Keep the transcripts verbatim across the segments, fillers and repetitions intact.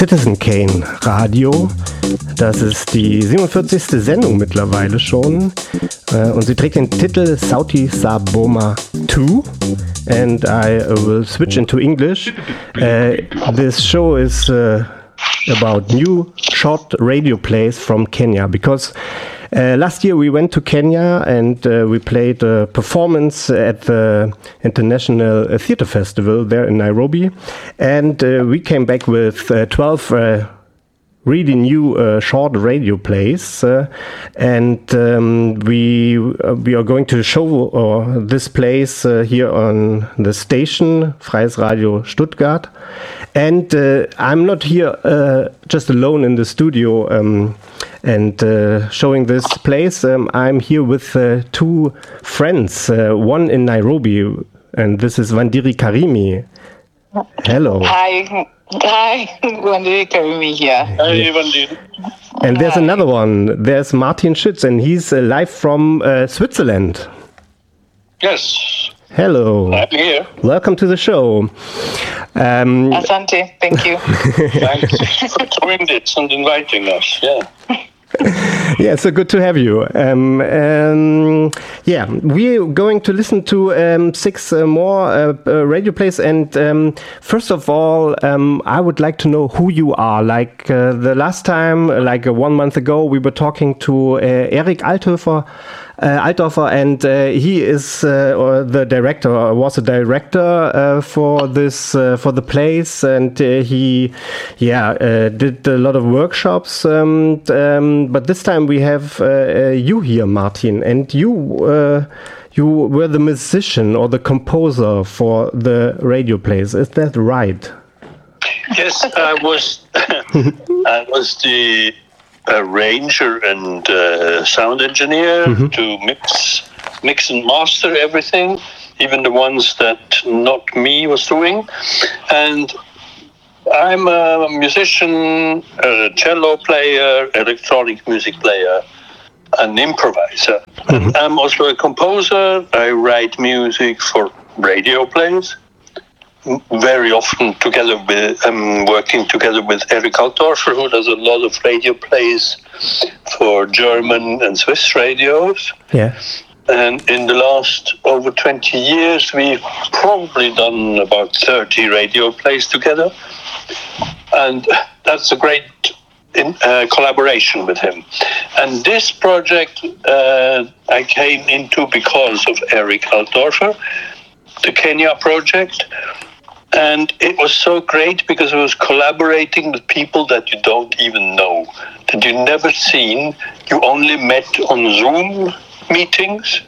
Citizen Kane Radio. Das ist die siebenundvierzigste Sendung mittlerweile schon. Uh, und sie trägt den Titel Sauti Sa Boma two. And I uh, will switch into English. Uh, this show is uh, about new short radio plays from Kenya, because Uh, last year we went to Kenya and uh, we played a performance at the International Theatre Festival there in Nairobi, and uh, we came back with uh, twelve uh, really new uh, short radio plays, uh, and um, we uh, we are going to show uh, this plays uh, here on the station Freies Radio Stuttgart. And uh, I'm not here uh, just alone in the studio um, and uh, showing this place. Um, I'm here with uh, two friends, uh, one in Nairobi, and this is Wandiri Karimi. Hello. Hi. Hi, Wandiri Karimi here. Hi, Wandiri. And there's Hi. another one. There's Martin Schütz, and he's uh, live from uh, Switzerland. Yes, Hello. I'm here. Welcome to the show. Um, Asante, thank you. Thanks for doing this and inviting us. Yeah. Yeah, so good to have you. Um, um, yeah, we're going to listen to um, six uh, more uh, uh, radio plays. And um, first of all, um, I would like to know who you are. Like uh, the last time, like uh, one month ago, we were talking to uh, Erik Althöfer. Uh, Altdorfer, and uh, he is uh, or the director, or was a director uh, for this uh, for the plays, and uh, he, yeah, uh, did a lot of workshops. Um, um, but this time we have uh, uh, you here, Martin, and you uh, you were the musician or the composer for the radio plays. Is that right? Yes, I was. I was the arranger and uh, sound engineer Mm-hmm. to mix, mix and master everything, even the ones that not me was doing. And I'm a musician, a cello player, electronic music player, an improviser. Mm-hmm. And I'm also a composer. I write music for radio plays. Very often together with, I'm working together with Erik Altdorfer, who does a lot of radio plays for German and Swiss radios. Yeah. And in the last over twenty years, we've probably done about thirty radio plays together. And that's a great in, uh, collaboration with him. And this project uh, I came into because of Erik Altdorfer, the Kenya project. And it was so great because I was collaborating with people that you don't even know, that you never seen. You only met on Zoom meetings,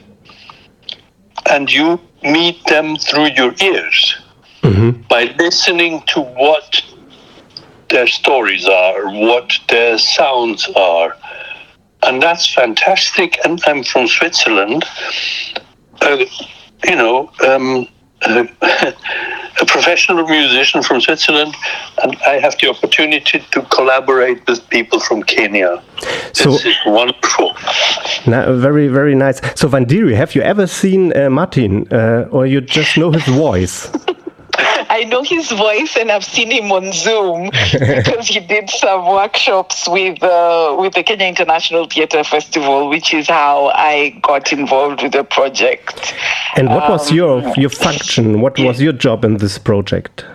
and you meet them through your ears Mm-hmm. by listening to what their stories are, what their sounds are. And that's fantastic. And I'm from Switzerland. Uh, you know, um, uh, a professional musician from Switzerland, and I have the opportunity to collaborate with people from Kenya. So- This is wonderful. Na, very, very nice. So, Wandiri, have you ever seen uh, Martin, uh, or you just know his voice? I know his voice, and I've seen him on Zoom because he did some workshops with uh, with the Kenya International Theatre Festival, which is how I got involved with the project. And what was Um, your your function? What was your job in this project?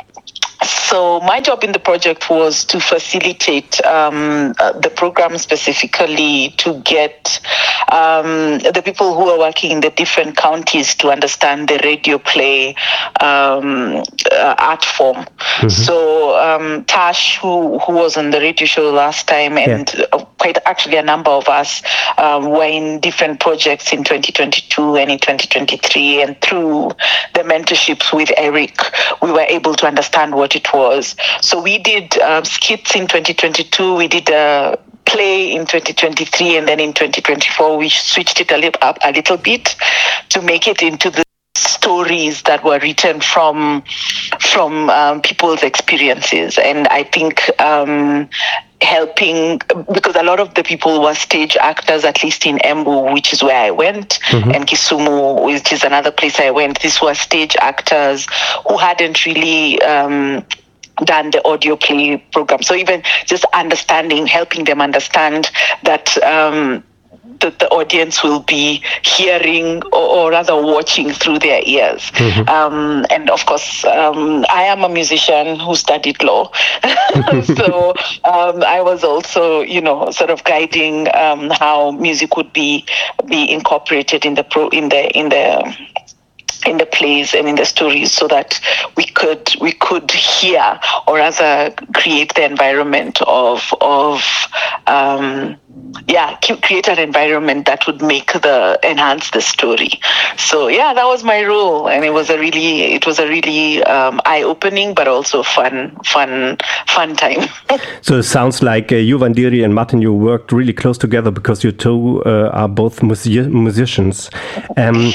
So my job in the project was to facilitate um, uh, the program, specifically to get um, the people who are working in the different counties to understand the radio play um, uh, art form. So um, Tash, who, who was on the radio show last time, and uh, quite actually a number of us um, were in different projects in twenty twenty-two and in twenty twenty-three, and through the mentorships with Erik, we were able to understand what it was. So we did um, skits in twenty twenty-two, we did a play in twenty twenty-three, and then in twenty twenty-four we switched it a little up a little bit to make it into the stories that were written from from um, people's experiences. And I think um, helping, because a lot of the people were stage actors, at least in Embu, which is where I went, mm-hmm. and Kisumu, which is another place I went. These were stage actors who hadn't really um, done the audio play program. So even just understanding, helping them understand that um, that the audience will be hearing or, or rather watching through their ears. Mm-hmm. Um, and of course, um, I am a musician who studied law. So um, I was also, you know, sort of guiding um, how music would be be incorporated in the pro in the in the in the plays and in the stories, so that we could we could hear or rather create the environment of of um, yeah create an environment that would make the enhance the story. So yeah, that was my role, and it was a really it was a really um, eye-opening but also fun fun fun time. So it sounds like uh, you, Vandiri, and Martin, you worked really close together because you two uh, are both music musicians. Um,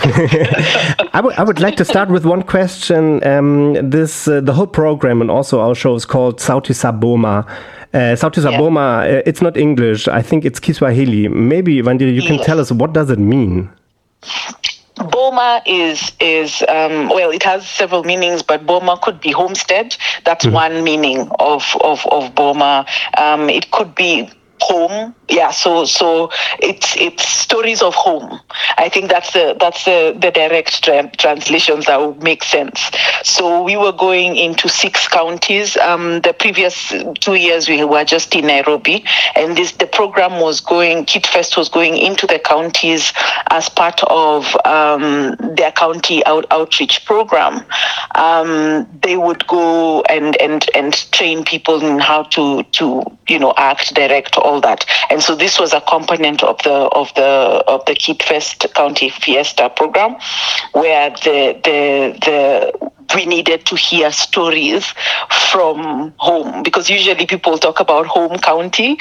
I, w- I would like to start with one question. Um, this uh, the whole program and also our show is called Sauti Sol Boma. Uh, Sauti Sol Boma, yeah. uh, it's not English. I think it's Kiswahili. Maybe, Vandiri, you can yes. tell us, what does it mean? Boma is, is um, well, it has several meanings, but Boma could be homestead. That's mm-hmm. one meaning of, of, of Boma. Um, it could be home. Yeah, so so it's it's stories of home. I think that's the that's the, the direct tra- translations that would make sense. So we were going into six counties. Um, the previous two years we were just in Nairobi, and this the program was going. Kid Fest was going into the counties as part of um, their county out, outreach program. Um, they would go and and and train people in how to to you know act, direct, all that. And so this was a component of the of the of the Kid Fest County Fiesta program, where the the the we needed to hear stories from home, because usually people talk about home county.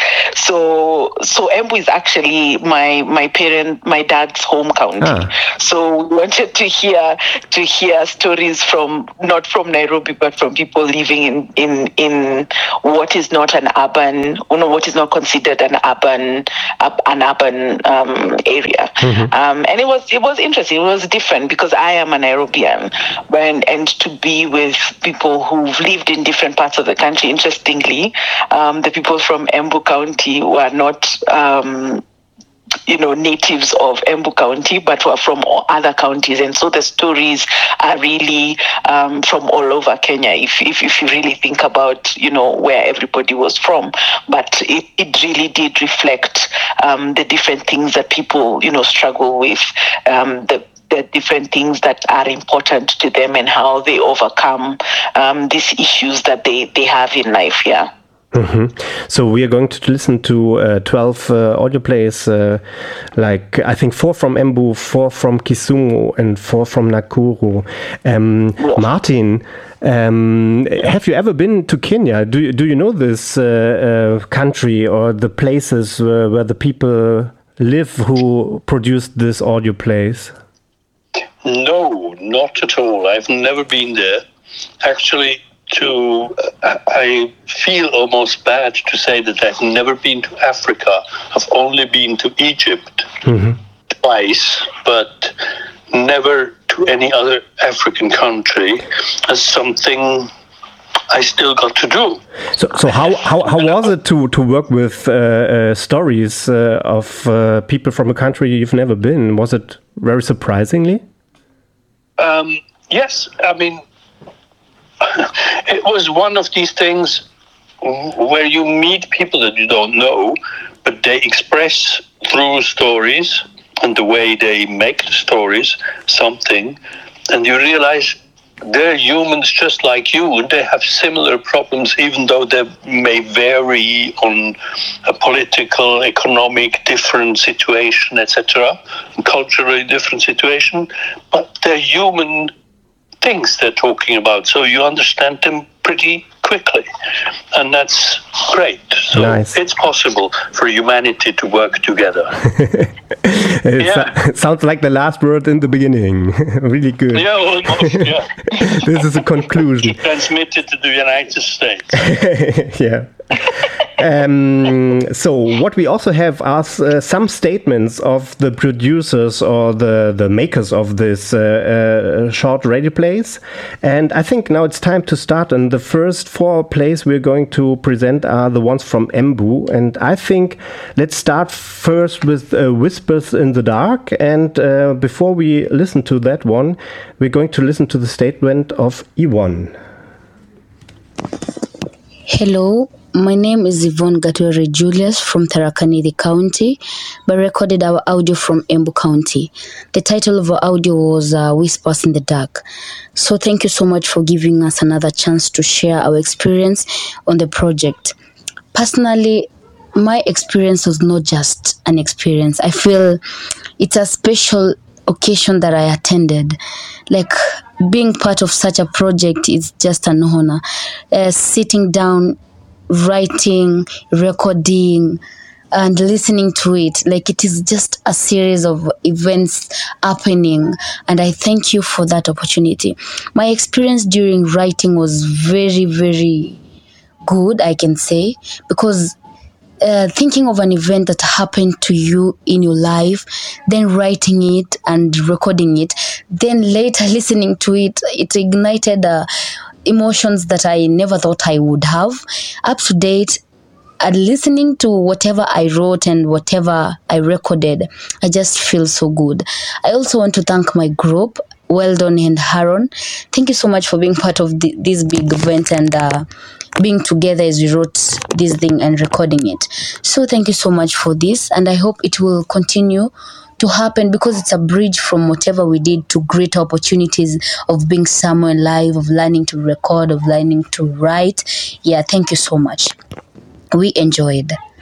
So so Embu is actually my my parent my dad's home county. Ah. So we wanted to hear to hear stories from not from Nairobi but from people living in in in what is not an urban, you know, what is not considered an urban an urban um, area. Mm-hmm. Um, and it was it was interesting. It was different because I am a Nairobian, and and to be with people who've lived in different parts of the country. Interestingly, um, the people from Embu County were not, um, you know, natives of Embu County, but were from other counties. And so the stories are really um, from all over Kenya, if, if if you really think about, you know, where everybody was from. But it, it really did reflect um, the different things that people, you know, struggle with, um, the the different things that are important to them and how they overcome um, these issues that they, they have in life, yeah. Mm-hmm. So we are going to listen to uh, twelve uh, audio plays, uh, like I think four from Embu, four from Kisumu, and four from Nakuru. Um, yeah. Martin, um, have you ever been to Kenya? Do you, do you know this uh, uh, country or the places where, where the people live who produced this audio plays? No, not at all. I've never been there. Actually, to uh, I feel almost bad to say that I've never been to Africa. I've only been to Egypt mm-hmm. twice, but never to any other African country as something I still got to do. So, so how, how, how was it to, to work with uh, uh, stories uh, of uh, people from a country you've never been? Was it very surprisingly? Um, yes, I mean, it was one of these things where you meet people that you don't know, but they express through stories and the way they make the stories something, and you realize they're humans just like you, and they have similar problems, even though they may vary on a political, economic, different situation, et cetera, and culturally different situation, but they're human things they're talking about, so you understand them pretty quickly, and that's great. So nice. It's possible for humanity to work together. It yeah. so- sounds like the last word in the beginning. Really good. Yeah, almost, yeah. This is a conclusion. Transmitted to the United States. Yeah. Um, so what we also have are uh, some statements of the producers or the, the makers of this uh, uh, short radio plays. And I think now it's time to start. And the first four plays we're going to present are the ones from Embu. And I think let's start first with uh, Whispers in the Dark. And uh, before we listen to that one, we're going to listen to the statement of Yvonne. Hello, my name is Yvonne Gatwere Julius from Tharaka Nithi County, but recorded our audio from Embu County. The title of our audio was uh, Whispers in the Dark. So thank you so much for giving us another chance to share our experience on the project. Personally, my experience was not just an experience. I feel it's a special occasion that I attended. Like, being part of such a project is just an honor. Uh, sitting down, writing, recording, and listening to it, like, it is just a series of events happening, and I thank you for that opportunity. My experience during writing was very, very good, I can say, because Uh, thinking of an event that happened to you in your life, then writing it and recording it, then later listening to it, it ignited uh, emotions that I never thought I would have. Up to date, and listening to whatever I wrote and whatever I recorded, I just feel so good. I also want to thank my group, Weldon and Haron. Thank you so much for being part of the, this big event and uh, being together as we wrote this thing and recording it. So thank you so much for this, and I hope it will continue to happen, because it's a bridge from whatever we did to greater opportunities of being somewhere live, of learning to record, of learning to write. Yeah, thank you so much. We enjoyed.